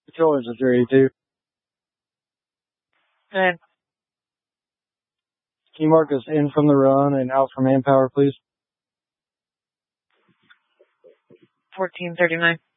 Controllers is 382. And Can you mark us in from the run and out for manpower, please? 1439.